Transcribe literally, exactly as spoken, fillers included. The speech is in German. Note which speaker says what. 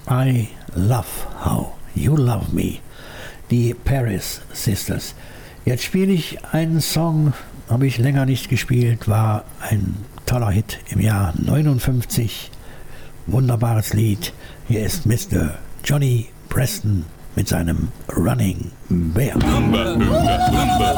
Speaker 1: I Love How You Love Me, die Paris Sisters. Jetzt spiele ich einen Song, habe ich länger nicht gespielt, war ein toller Hit im Jahr neunundfünfzig. Wunderbares Lied. Hier ist Mister Johnny Preston mit seinem Running Bear.